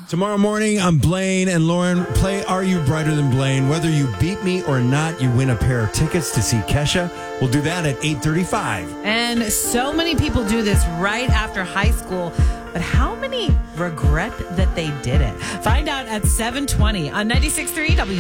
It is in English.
Tomorrow morning, I'm Blaine and Lauren. Play Are You Brighter Than Blaine? Whether you beat me or not, you win a pair of tickets to see Kesha. We'll do that at 8:35. And so many people do this right after high school. But how many regret that they did it? Find out at 7:20 on 96.3 W.